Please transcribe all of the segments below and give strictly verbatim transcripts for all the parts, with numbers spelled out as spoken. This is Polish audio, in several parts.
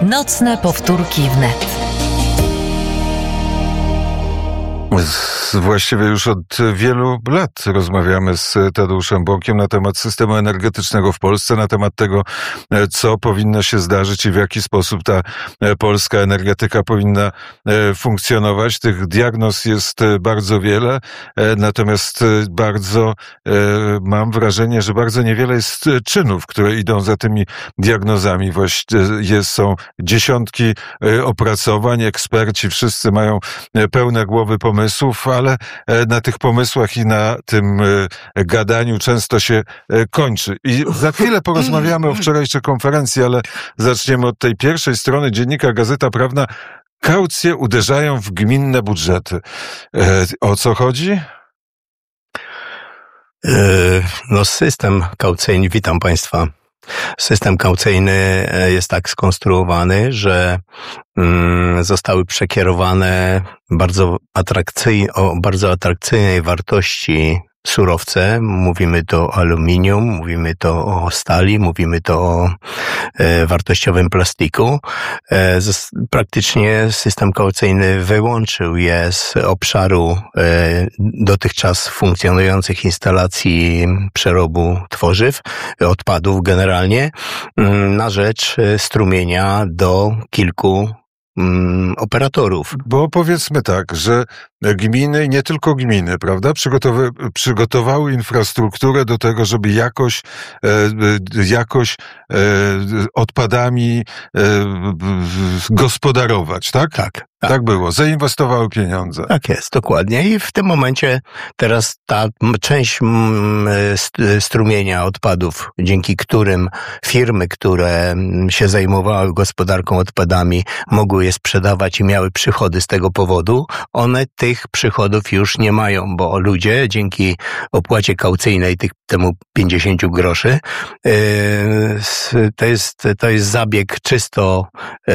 Nocne powtórki wnet. Właściwie już od wielu lat rozmawiamy z Tadeuszem Bąkiem na temat systemu energetycznego w Polsce, na temat tego, co powinno się zdarzyć i w jaki sposób ta polska energetyka powinna funkcjonować. Tych diagnoz jest bardzo wiele, natomiast bardzo mam wrażenie, że bardzo niewiele jest czynów, które idą za tymi diagnozami. Właściwie są dziesiątki opracowań, eksperci, wszyscy mają pełne głowy pomysłów, ale na tych pomysłach i na tym gadaniu często się kończy. I za chwilę porozmawiamy o wczorajszej konferencji, ale zaczniemy od tej pierwszej strony dziennika Gazeta Prawna. Kaucje uderzają w gminne budżety. O co chodzi? No system kaucyjny, witam Państwa. System kaucyjny jest tak skonstruowany, że zostały przekierowane bardzo atrakcyjne, o bardzo atrakcyjnej wartości surowce. Mówimy to o aluminium, mówimy to o stali, mówimy to o e, wartościowym plastiku. E, z, praktycznie system kaucyjny wyłączył je z obszaru e, dotychczas funkcjonujących instalacji przerobu tworzyw, odpadów generalnie, m, na rzecz strumienia do kilku operatorów. Bo powiedzmy tak, że gminy, nie tylko gminy, prawda, przygotowy, przygotowały infrastrukturę do tego, żeby jakoś, e, jakoś e, odpadami e, gospodarować, tak? Tak. Tak. Tak było. Zainwestowały pieniądze. Tak jest, dokładnie. I w tym momencie teraz ta część strumienia odpadów, dzięki którym firmy, które się zajmowały gospodarką odpadami, mogły je sprzedawać i miały przychody z tego powodu, one tych przychodów już nie mają, bo ludzie dzięki opłacie kaucyjnej, tych, temu pięćdziesiąt groszy, yy, to jest, to jest zabieg czysto yy,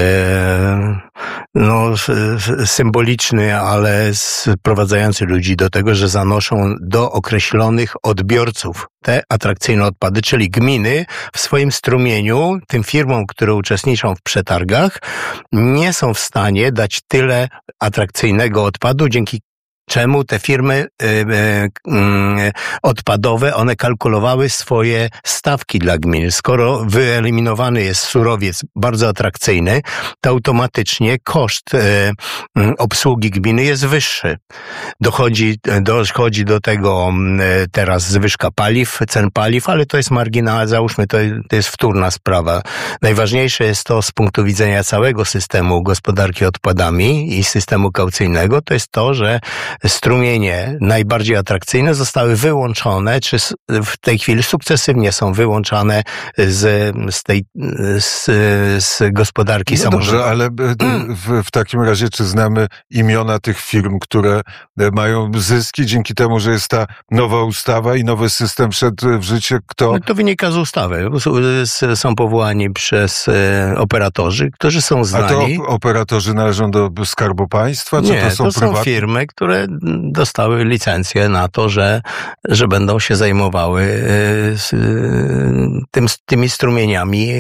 no, symboliczny, ale sprowadzający ludzi do tego, że zanoszą do określonych odbiorców te atrakcyjne odpady, czyli gminy w swoim strumieniu, tym firmom, które uczestniczą w przetargach, nie są w stanie dać tyle atrakcyjnego odpadu, dzięki czemu te firmy y, y, y, odpadowe, one kalkulowały swoje stawki dla gmin. Skoro wyeliminowany jest surowiec bardzo atrakcyjny, to automatycznie koszt y, y, obsługi gminy jest wyższy. Dochodzi, dochodzi do tego y, teraz zwyżka paliw, cen paliw, ale to jest marginalne, załóżmy, to, to jest wtórna sprawa. Najważniejsze jest to z punktu widzenia całego systemu gospodarki odpadami i systemu kaucyjnego, to jest to, że strumienie najbardziej atrakcyjne zostały wyłączone, czy w tej chwili sukcesywnie są wyłączane z, z tej z, z gospodarki no samorządowej. Dobrze, ale w, w takim razie czy znamy imiona tych firm, które mają zyski dzięki temu, że jest ta nowa ustawa i nowy system wszedł w życie? Kto? No to wynika z ustawy. Są powołani przez operatorzy, którzy są znani. A to operatorzy należą do Skarbu Państwa? Czy Nie, to są, to są prywatne firmy, które dostały licencję na to, że, że będą się zajmowały z, tym, tymi strumieniami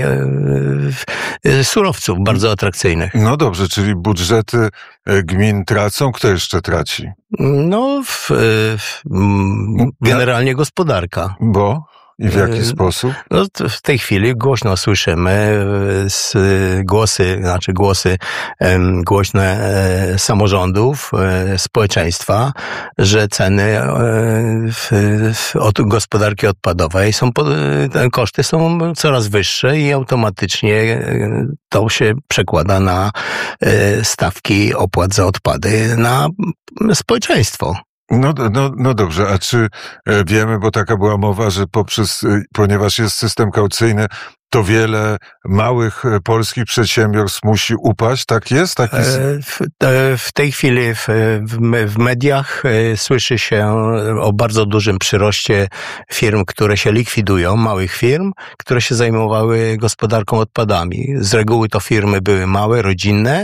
surowców bardzo atrakcyjnych. No dobrze, czyli budżety gmin tracą. Kto jeszcze traci? No, w, w, generalnie gospodarka. Bo? I w jaki sposób? No, w tej chwili głośno słyszymy z głosy, znaczy głosy głośne samorządów, społeczeństwa, że ceny od gospodarki odpadowej są, koszty są coraz wyższe i automatycznie to się przekłada na stawki opłat za odpady na społeczeństwo. No, no, no dobrze, a czy wiemy, bo taka była mowa, że poprzez, ponieważ jest system kaucyjny, to wiele małych polskich przedsiębiorstw musi upaść, tak jest? Tak jest? W, w tej chwili w, w mediach słyszy się o bardzo dużym przyroście firm, które się likwidują, małych firm, które się zajmowały gospodarką odpadami. Z reguły to firmy były małe, rodzinne.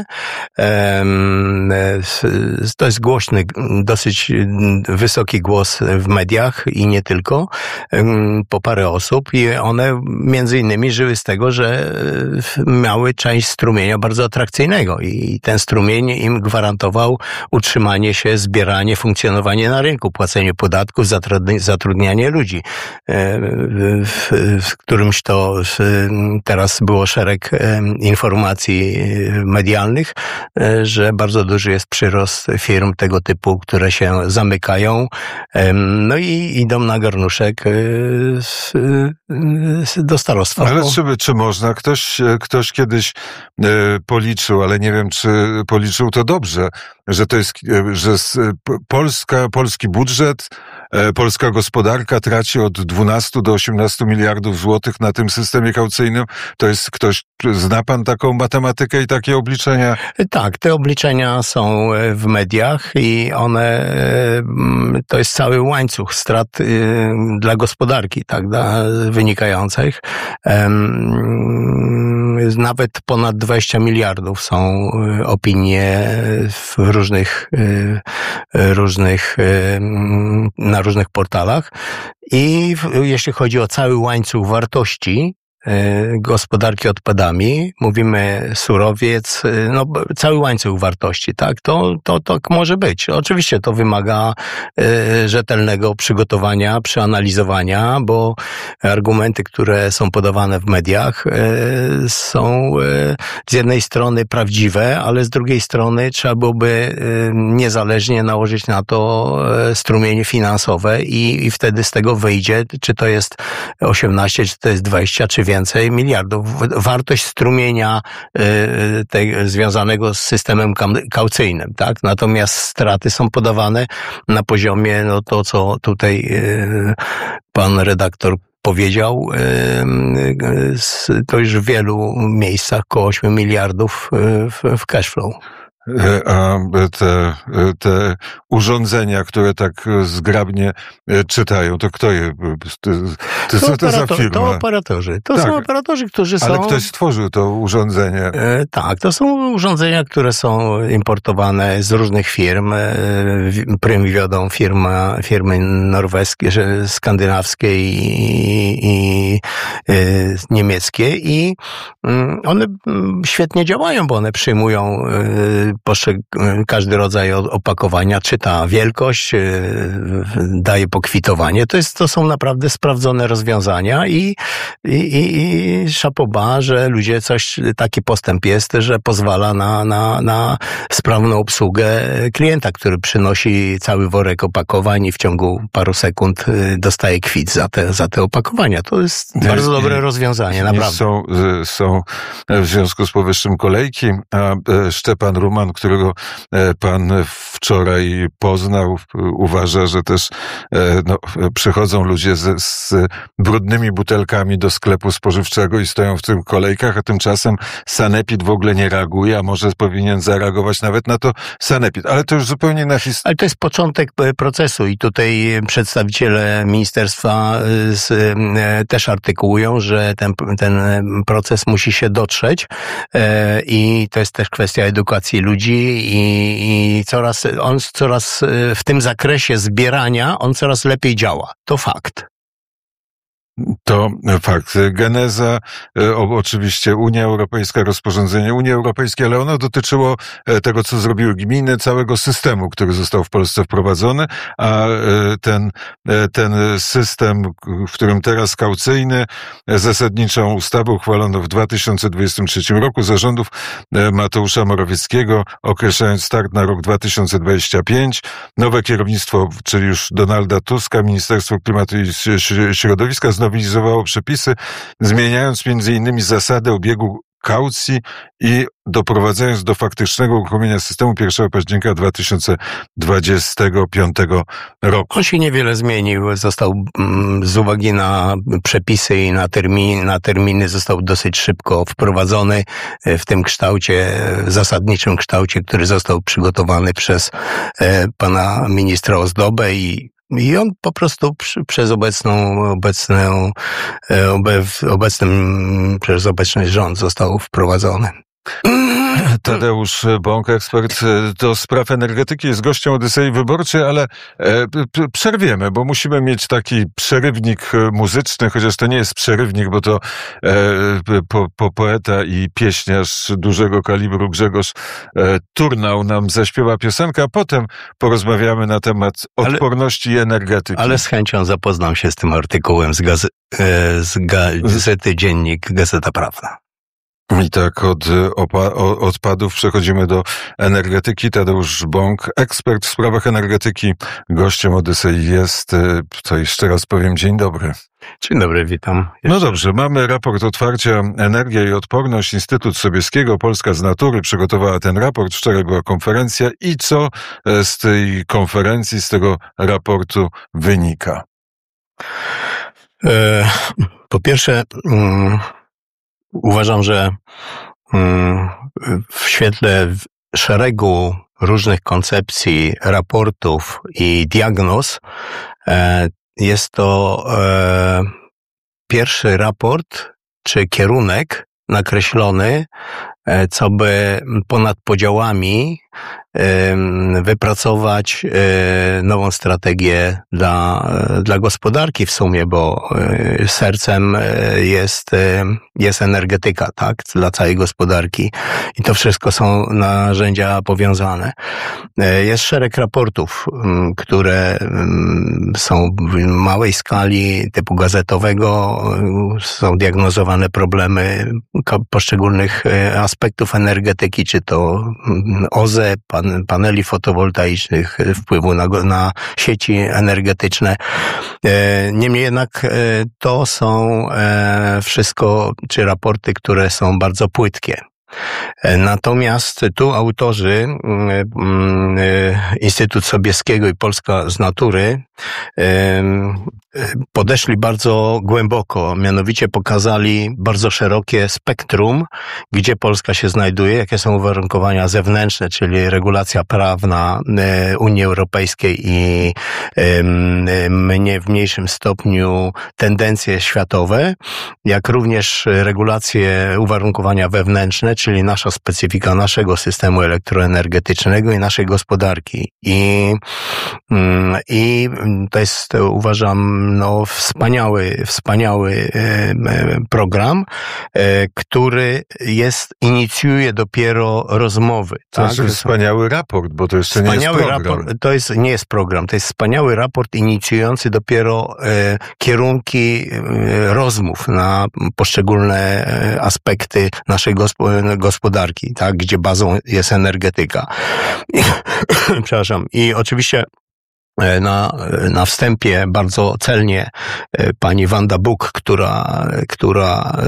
To jest głośny, dosyć wysoki głos w mediach i nie tylko, po parę osób i one między innymi cieszyły z tego, że miały część strumienia bardzo atrakcyjnego i ten strumień im gwarantował utrzymanie się, zbieranie, funkcjonowanie na rynku, płacenie podatków, zatrudnianie ludzi. W, w którymś to teraz było szereg informacji medialnych, że bardzo duży jest przyrost firm tego typu, które się zamykają, no i idą na garnuszek do starostwa. Ale czy, czy można? Ktoś, ktoś kiedyś policzył, ale nie wiem, czy policzył to dobrze, że to jest, że Polska, polski budżet, polska gospodarka traci od dwunastu do osiemnastu miliardów złotych na tym systemie kaucyjnym. To jest ktoś, zna pan taką matematykę i takie obliczenia? Tak, te obliczenia są w mediach i one, to jest cały łańcuch strat dla gospodarki, tak, dla wynikających. Nawet ponad dwadzieścia miliardów są opinie w różnych, różnych, na różnych portalach. I jeśli chodzi o cały łańcuch wartości gospodarki odpadami, mówimy surowiec, no cały łańcuch wartości, tak, to, to tak może być. Oczywiście to wymaga y, rzetelnego przygotowania, przeanalizowania, bo argumenty, które są podawane w mediach y, są y, z jednej strony prawdziwe, ale z drugiej strony trzeba byłoby y, niezależnie nałożyć na to y, strumienie finansowe i, i wtedy z tego wyjdzie, czy to jest osiemnaście, czy to jest dwadzieścia, czy więcej więcej miliardów. Wartość strumienia y, tej, związanego z systemem kaucyjnym, tak? Natomiast straty są podawane na poziomie, no to co tutaj y, pan redaktor powiedział, y, to już w wielu miejscach około ośmiu miliardów w, w cash flow. A te, te urządzenia, które tak zgrabnie czytają, to kto je... To, to, to, co to za firma? To operatorzy. To tak, są operatorzy, którzy są... Ale ktoś stworzył to urządzenie. E, tak, to są urządzenia, które są importowane z różnych firm. E, prym wiodą firma, firmy norweskie, skandynawskie i, i e, niemieckie i mm, one świetnie działają, bo one przyjmują e, każdy rodzaj opakowania, czyta wielkość, daje pokwitowanie. To jest, to są naprawdę sprawdzone rozwiązania i, i, i szapoba, że ludzie coś, taki postęp jest, że pozwala na, na, na sprawną obsługę klienta, który przynosi cały worek opakowań i w ciągu paru sekund dostaje kwit za te, za te opakowania. To jest bardzo dobre rozwiązanie, naprawdę. Są, są w związku z powyższym kolejki, a Szczepan Ruman, którego pan wczoraj poznał, uważa, że też no, przychodzą ludzie z, z brudnymi butelkami do sklepu spożywczego i stoją w tych kolejkach, a tymczasem sanepid w ogóle nie reaguje, a może powinien zareagować nawet na to sanepid. Ale to już zupełnie na historię. Ale to jest początek procesu i tutaj przedstawiciele ministerstwa z, też artykułują, że ten, ten proces musi się dotrzeć i to jest też kwestia edukacji ludzi i, i coraz, on coraz w tym zakresie zbierania, on coraz lepiej działa. To fakt. To fakt. Geneza, oczywiście Unia Europejska, rozporządzenie Unii Europejskiej, ale ono dotyczyło tego, co zrobiły gminy, całego systemu, który został w Polsce wprowadzony, a ten, ten system, w którym teraz kaucyjny, zasadniczą ustawę uchwalono w dwa tysiące dwudziestym trzecim roku za rządów Mateusza Morawieckiego, określając start na rok dwa tysiące dwudziesty piąty. Nowe kierownictwo, czyli już Donalda Tuska, Ministerstwo Klimatu i Środowiska, znowelizowało przepisy, zmieniając między innymi zasadę obiegu kaucji i doprowadzając do faktycznego uruchomienia systemu pierwszego października dwa tysiące dwudziestego piątego roku. On się niewiele zmienił. Został z uwagi na przepisy i na terminy, na terminy został dosyć szybko wprowadzony w tym kształcie, zasadniczym kształcie, który został przygotowany przez pana ministra Ozdobę i I on po prostu przy, przez obecną, obecną, obe, obecnym, przez obecny rząd został wprowadzony. Tadeusz Bąk, ekspert do spraw energetyki, jest gościem Odysei Wyborczej, ale przerwiemy, bo musimy mieć taki przerywnik muzyczny, chociaż to nie jest przerywnik, bo to po, po poeta i pieśniarz dużego kalibru Grzegorz Turnał nam zaśpiewa piosenkę, a potem porozmawiamy na temat odporności ale, i energetyki. Ale z chęcią zapoznam się z tym artykułem z, gazy, z gazety Dziennik Gazeta Prawna. I tak od opa- odpadów przechodzimy do energetyki. Tadeusz Bąk, ekspert w sprawach energetyki, gościem Odysei jest. To jeszcze raz powiem dzień dobry. Dzień dobry, witam. Jeszcze. No dobrze, mamy raport otwarcia Energia i Odporność. Instytut Sobieskiego, Polska z natury przygotowała ten raport. Wczoraj była konferencja. I co z tej konferencji, z tego raportu wynika? E, po pierwsze... Mm, Uważam, że w świetle szeregu różnych koncepcji, raportów i diagnoz jest to pierwszy raport czy kierunek nakreślony, co by ponad podziałami wypracować nową strategię dla, dla gospodarki w sumie, bo sercem jest, jest energetyka, tak, dla całej gospodarki i to wszystko są narzędzia powiązane. Jest szereg raportów, które są w małej skali typu gazetowego, są diagnozowane problemy poszczególnych aspektów energetyki, czy to O Z E, pan, paneli fotowoltaicznych, wpływu na, na sieci energetyczne. Niemniej jednak to są wszystko, czy raporty, które są bardzo płytkie. Natomiast tu autorzy, Instytut Sobieskiego i Polska z natury, podeszli bardzo głęboko, mianowicie pokazali bardzo szerokie spektrum, gdzie Polska się znajduje, jakie są uwarunkowania zewnętrzne, czyli regulacja prawna Unii Europejskiej i mnie w mniejszym stopniu tendencje światowe, jak również regulacje uwarunkowania wewnętrzne, czyli nasza specyfika naszego systemu elektroenergetycznego i naszej gospodarki. I, i to jest, uważam, no, wspaniały, wspaniały program, który jest, inicjuje dopiero rozmowy. To tak? jest wspaniały raport, bo to jeszcze wspaniały nie jest program. Raport, to jest, nie jest program, to jest wspaniały raport inicjujący dopiero e, kierunki e, rozmów na poszczególne e, aspekty naszej gospo- gospodarki, tak? Gdzie bazą jest energetyka. I, przepraszam. I oczywiście Na, na wstępie bardzo celnie pani Wanda Buk, która, która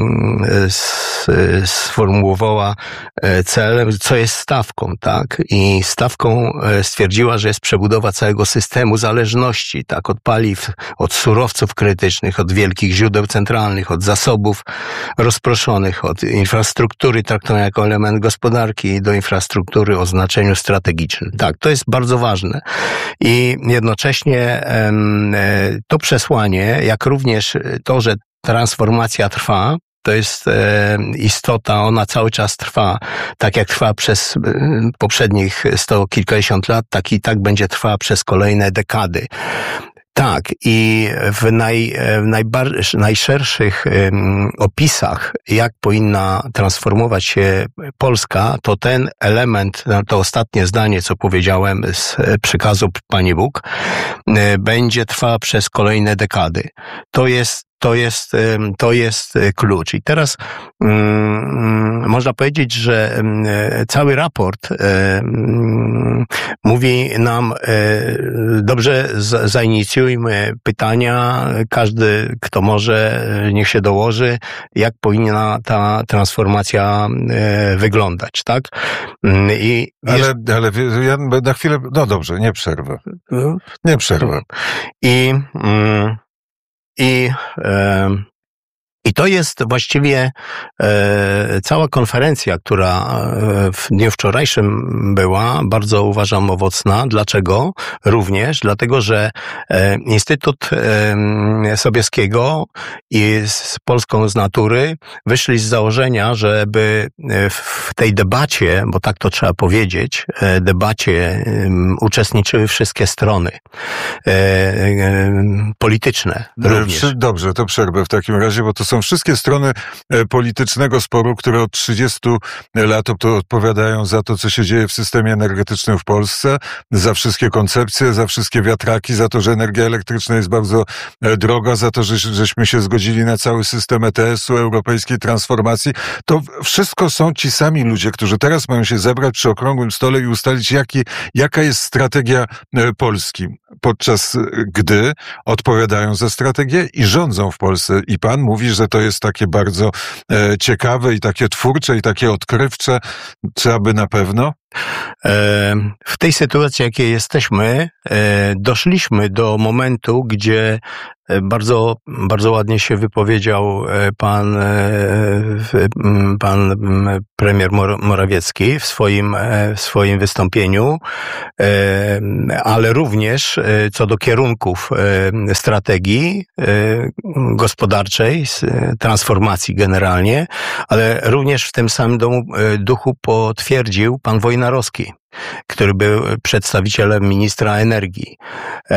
sformułowała cel, co jest stawką, tak? I stawką stwierdziła, że jest przebudowa całego systemu zależności, tak? Od paliw, od surowców krytycznych, od wielkich źródeł centralnych, od zasobów rozproszonych, od infrastruktury traktowanej jako element gospodarki do infrastruktury o znaczeniu strategicznym. Tak, to jest bardzo ważne. I I jednocześnie to przesłanie, jak również to, że transformacja trwa, to jest istota, ona cały czas trwa, tak jak trwa przez poprzednich sto kilkadziesiąt lat, tak i tak będzie trwała przez kolejne dekady. Tak, i w naj, najbar- najszerszych um, opisach, jak powinna transformować się Polska, to ten element, to ostatnie zdanie, co powiedziałem z przekazu pani Buk, będzie trwała przez kolejne dekady. To jest To jest, to jest klucz. I teraz um, można powiedzieć, że um, cały raport um, mówi nam, um, dobrze, z, zainicjujmy pytania, każdy, kto może, niech się dołoży, jak powinna ta transformacja um, wyglądać, tak? Um, i ale, jest... ale ja na chwilę, no dobrze, nie przerwę. Nie przerwę. I um, I e, I to jest właściwie e, cała konferencja, która w dniu wczorajszym była, bardzo uważam owocna. Dlaczego? Również dlatego, że e, Instytut e, Sobieskiego i z Polską z natury wyszli z założenia, żeby w tej debacie, bo tak to trzeba powiedzieć, e, debacie e, uczestniczyły wszystkie strony e, e, polityczne również. Dobrze, to przerwę w takim razie, bo to są wszystkie strony politycznego sporu, które od trzydziestu lat to odpowiadają za to, co się dzieje w systemie energetycznym w Polsce, za wszystkie koncepcje, za wszystkie wiatraki, za to, że energia elektryczna jest bardzo droga, za to, że żeśmy się zgodzili na cały system E T S-u, europejskiej transformacji. To wszystko są ci sami ludzie, którzy teraz mają się zebrać przy okrągłym stole i ustalić, jaki, jaka jest strategia Polski, podczas gdy odpowiadają za strategię i rządzą w Polsce. I pan mówi, że to jest takie bardzo e, ciekawe i takie twórcze i takie odkrywcze. Trzeba by na pewno? W tej sytuacji, jakiej jesteśmy, doszliśmy do momentu, gdzie bardzo, bardzo ładnie się wypowiedział pan, pan premier Morawiecki w swoim, w swoim wystąpieniu, ale również co do kierunków strategii gospodarczej, transformacji generalnie, ale również w tym samym duchu potwierdził pan Wojnarowski, który był przedstawicielem ministra energii, e,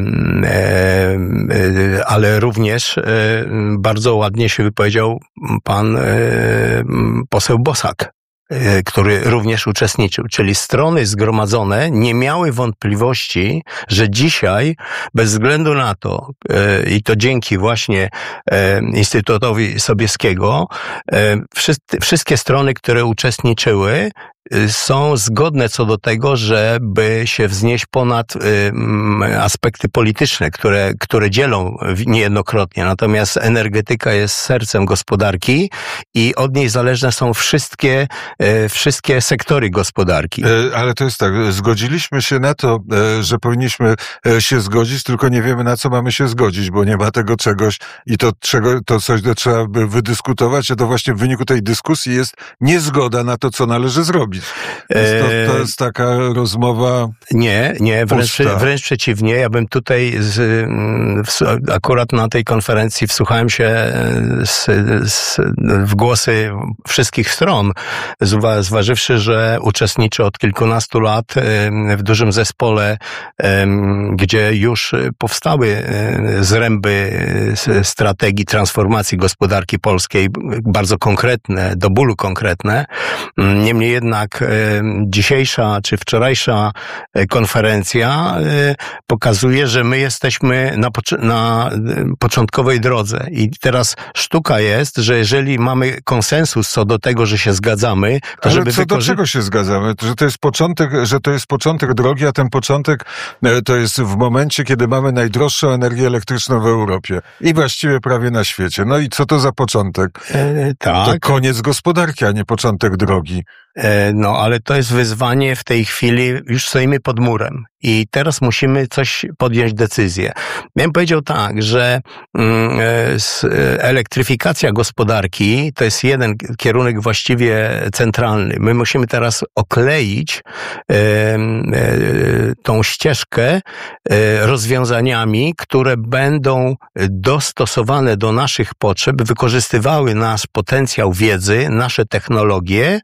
e, ale również e, bardzo ładnie się wypowiedział pan e, poseł Bosak, który również uczestniczył, czyli strony zgromadzone nie miały wątpliwości, że dzisiaj, bez względu na to, i to dzięki właśnie Instytutowi Sobieskiego, wszystkie strony, które uczestniczyły, są zgodne co do tego, żeby się wznieść ponad y, aspekty polityczne, które, które dzielą niejednokrotnie. Natomiast energetyka jest sercem gospodarki i od niej zależne są wszystkie, y, wszystkie sektory gospodarki. Ale to jest tak, zgodziliśmy się na to, że powinniśmy się zgodzić, tylko nie wiemy, na co mamy się zgodzić, bo nie ma tego czegoś i to, czego, to coś to trzeba by wydyskutować, a to właśnie w wyniku tej dyskusji jest niezgoda na to, co należy zrobić. To, to jest taka rozmowa. Nie, nie, wręcz, wręcz przeciwnie. Ja bym tutaj z, z, akurat na tej konferencji wsłuchałem się z, z, w głosy wszystkich stron, zważywszy, że uczestniczę od kilkunastu lat w dużym zespole, gdzie już powstały zręby strategii transformacji gospodarki polskiej, bardzo konkretne, do bólu konkretne. Niemniej jednak dzisiejsza czy wczorajsza konferencja pokazuje, że my jesteśmy na, na początkowej drodze i teraz sztuka jest, że jeżeli mamy konsensus co do tego, że się zgadzamy, to ale żeby co wykorzy... do czego się zgadzamy? Że to jest początek, że to jest początek drogi, a ten początek to jest w momencie, kiedy mamy najdroższą energię elektryczną w Europie i właściwie prawie na świecie. No i co to za początek? E, tak. To koniec gospodarki, a nie początek drogi. No, ale to jest wyzwanie w tej chwili, już stoimy pod murem i teraz musimy coś podjąć decyzję. Ja bym powiedział tak, że elektryfikacja gospodarki to jest jeden kierunek właściwie centralny. My musimy teraz okleić tą ścieżkę rozwiązaniami, które będą dostosowane do naszych potrzeb, wykorzystywały nasz potencjał wiedzy, nasze technologie,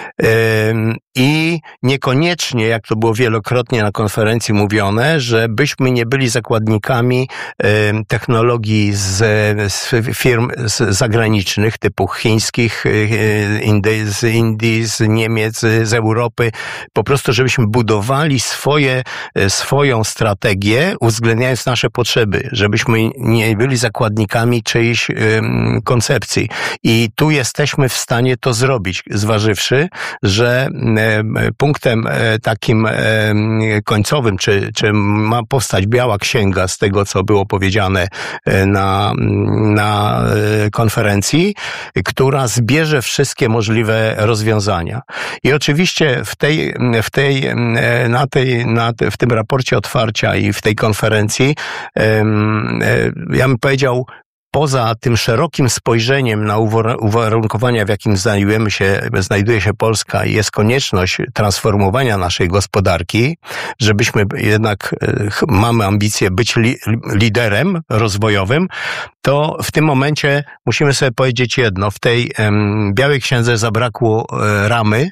i niekoniecznie, jak to było wielokrotnie na konferencji mówione, żebyśmy nie byli zakładnikami technologii z, z firm zagranicznych, typu chińskich, Indy, z Indii, z Niemiec, z Europy. Po prostu, żebyśmy budowali swoje, swoją strategię, uwzględniając nasze potrzeby, żebyśmy nie byli zakładnikami czyjejś koncepcji. I tu jesteśmy w stanie to zrobić, zważywszy, że punktem takim końcowym, czy, czy ma powstać biała księga z tego, co było powiedziane na, na konferencji, która zbierze wszystkie możliwe rozwiązania. I oczywiście w tej, w tej, na tej, na, w tym raporcie otwarcia i w tej konferencji, ja bym powiedział, poza tym szerokim spojrzeniem na uwarunkowania, w jakim znajdujemy się, znajduje się Polska i jest konieczność transformowania naszej gospodarki, żebyśmy jednak mamy ambicje być li, liderem rozwojowym, to w tym momencie musimy sobie powiedzieć jedno. W tej um, Białej Księdze zabrakło um, ramy,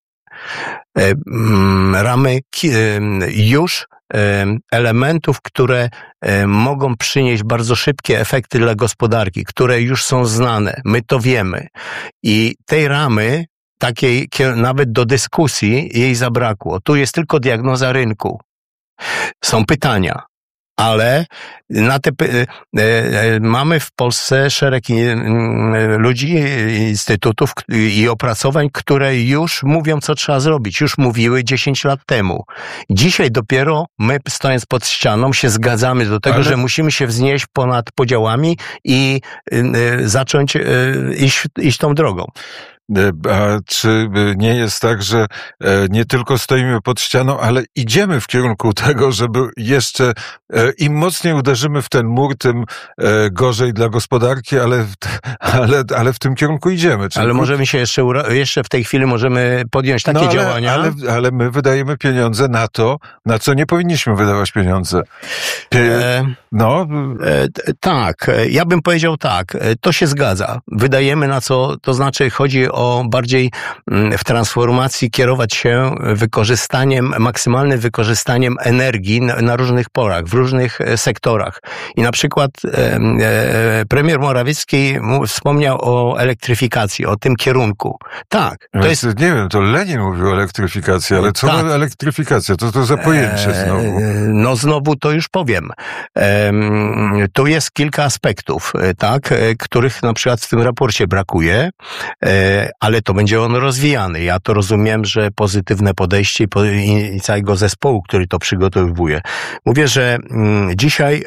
um, ramy um, już um, elementów, które um, mogą przynieść bardzo szybkie efekty dla gospodarki, które już są znane. My to wiemy. I tej ramy, takiej nawet do dyskusji, jej zabrakło. Tu jest tylko diagnoza rynku. Są pytania. Ale na te, e, e, mamy w Polsce szereg e, ludzi, instytutów i opracowań, które już mówią, co trzeba zrobić. Już mówiły dziesięć lat temu. Dzisiaj dopiero my, stojąc pod ścianą, się zgadzamy do tego, Ale... że musimy się wznieść ponad podziałami i e, zacząć e, iść, iść tą drogą. A czy nie jest tak, że nie tylko stoimy pod ścianą, ale idziemy w kierunku tego, żeby jeszcze im mocniej uderzymy w ten mur, tym gorzej dla gospodarki, ale, ale, ale w tym kierunku idziemy. Czyli ale możemy się jeszcze, jeszcze w tej chwili możemy podjąć takie no, ale, działania. Ale, ale my wydajemy pieniądze na to, na co nie powinniśmy wydawać pieniądze. Pie... E, no. E, tak, ja bym powiedział tak, to się zgadza. Wydajemy na co, to znaczy chodzi o o bardziej w transformacji kierować się wykorzystaniem, maksymalnym wykorzystaniem energii na, na różnych porach, w różnych sektorach. I na przykład e, e, premier Morawiecki wspomniał o elektryfikacji, o tym kierunku. Tak. To jest... Nie wiem, to Lenin mówił o elektryfikacji, ale co tak. elektryfikacja? To to za pojęcie znowu? E, no znowu to już powiem. E, tu jest kilka aspektów, tak, których na przykład w tym raporcie brakuje. E, ale to będzie on rozwijany. Ja to rozumiem, że pozytywne podejście i całego zespołu, który to przygotowuje. Mówię, że dzisiaj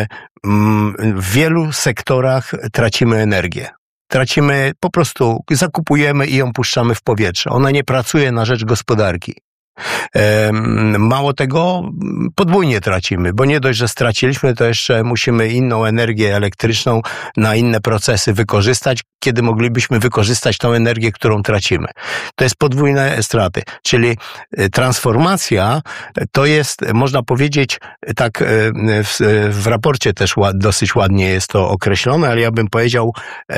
w wielu sektorach tracimy energię. Tracimy, po prostu zakupujemy i ją puszczamy w powietrze. Ona nie pracuje na rzecz gospodarki. Mało tego, podwójnie tracimy, bo nie dość, że straciliśmy, to jeszcze musimy inną energię elektryczną na inne procesy wykorzystać, kiedy moglibyśmy wykorzystać tą energię, którą tracimy. To jest podwójne straty, czyli transformacja to jest, można powiedzieć, tak w, w raporcie też dosyć ładnie jest to określone, ale ja bym powiedział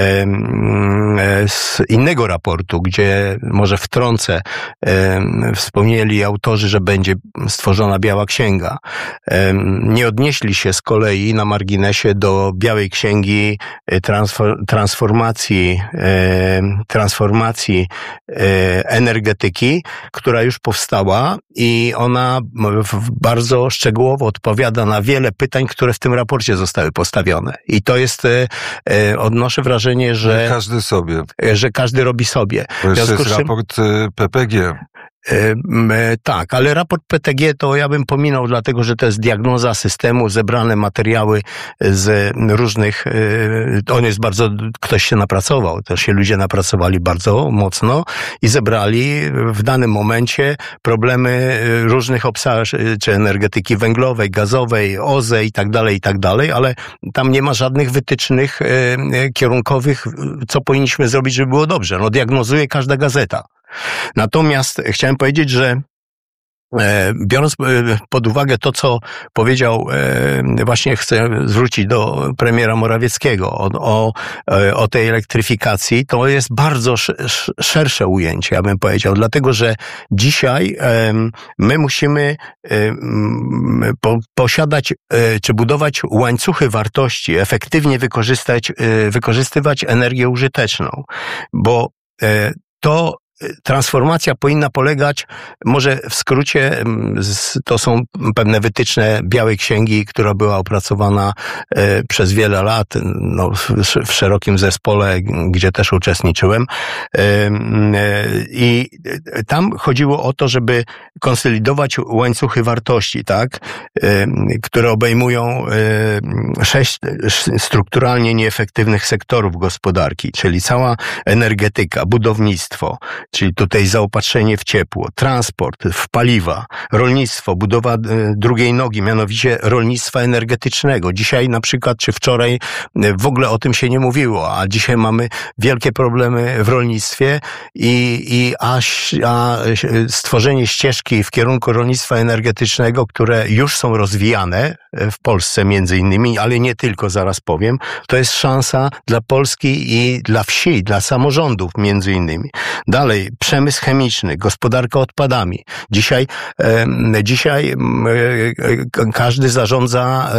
z innego raportu, gdzie może wtrącę, wspomnieli autorzy, że będzie stworzona Biała Księga. Nie odnieśli się z kolei na marginesie do Białej Księgi transformacji, transformacji energetyki, która już powstała i ona bardzo szczegółowo odpowiada na wiele pytań, które w tym raporcie zostały postawione. I to jest, odnoszę wrażenie, że każdy sobie. Że każdy robi sobie. To jest raport P P G. Tak, ale raport P T G to ja bym pominął, dlatego że to jest diagnoza systemu, zebrane materiały z różnych, on jest bardzo, ktoś się napracował, też się ludzie napracowali bardzo mocno i zebrali w danym momencie problemy różnych obszarów, czy energetyki węglowej, gazowej, O Z E i tak dalej, i tak dalej, ale tam nie ma żadnych wytycznych kierunkowych, co powinniśmy zrobić, żeby było dobrze. No diagnozuje każda gazeta. Natomiast chciałem powiedzieć, że biorąc pod uwagę to, co powiedział, właśnie chcę zwrócić do premiera Morawieckiego o, o, o tej elektryfikacji, to jest bardzo szersze ujęcie, ja bym powiedział, dlatego, że dzisiaj my musimy posiadać, czy budować łańcuchy wartości, efektywnie wykorzystać, wykorzystywać energię użyteczną, bo to transformacja powinna polegać, może w skrócie, to są pewne wytyczne Białej Księgi, która była opracowana przez wiele lat no, w szerokim zespole, gdzie też uczestniczyłem. I tam chodziło o to, żeby konsolidować łańcuchy wartości, tak, które obejmują sześć strukturalnie nieefektywnych sektorów gospodarki, czyli cała energetyka, budownictwo, czyli tutaj zaopatrzenie w ciepło, transport, w paliwa, rolnictwo, budowa drugiej nogi, mianowicie rolnictwa energetycznego. Dzisiaj na przykład, czy wczoraj w ogóle o tym się nie mówiło, a dzisiaj mamy wielkie problemy w rolnictwie i, i a, a stworzenie ścieżki w kierunku rolnictwa energetycznego, które już są rozwijane w Polsce między innymi, ale nie tylko, zaraz powiem, to jest szansa dla Polski i dla wsi, dla samorządów między innymi. Dalej, przemysł chemiczny, gospodarka odpadami. Dzisiaj, e, dzisiaj e, każdy zarządza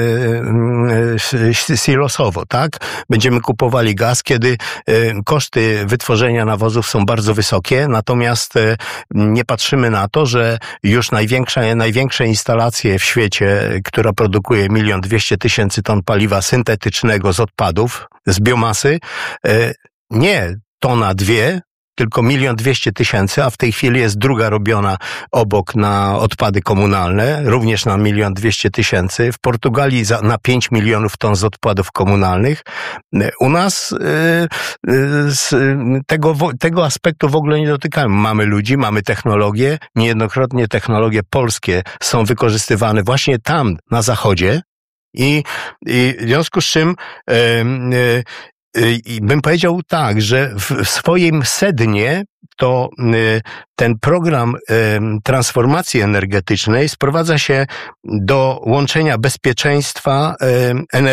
e, e, silosowo, tak? Będziemy kupowali gaz, kiedy e, koszty wytworzenia nawozów są bardzo wysokie, natomiast e, nie patrzymy na to, że już największa, największe instalacje w świecie, która produkuje milion dwieście tysięcy ton paliwa syntetycznego z odpadów, z biomasy, e, nie tona dwie, tylko milion dwieście tysięcy, a w tej chwili jest druga robiona obok na odpady komunalne, również na milion dwieście tysięcy. W Portugalii za, na pięć milionów ton z odpadów komunalnych. U nas y, y, z tego, tego aspektu w ogóle nie dotykamy. Mamy ludzi, mamy technologie. Niejednokrotnie technologie polskie są wykorzystywane właśnie tam, na zachodzie. I, i w związku z czym y, y, I bym powiedział tak, że w swoim sednie to ten program transformacji energetycznej sprowadza się do łączenia bezpieczeństwa energetycznego